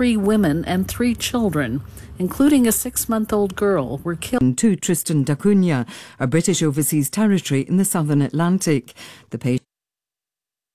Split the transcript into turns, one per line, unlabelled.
3 women and 3 children, including a 6-month-old girl, were killed.
To Tristan da Cunha, a British overseas territory in the southern Atlantic. The patient